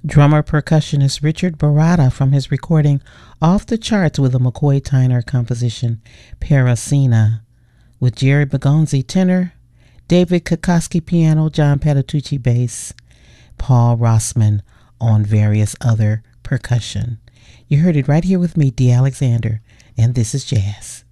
Drummer percussionist Richard Baratta from his recording Off the Charts with a McCoy Tyner composition, Parasina, with Jerry Begonzi tenor, David Kokoski piano, John Patitucci bass, Paul Rossman on various other percussion. You heard it right here with me, Dee Alexander, and this is Jazz.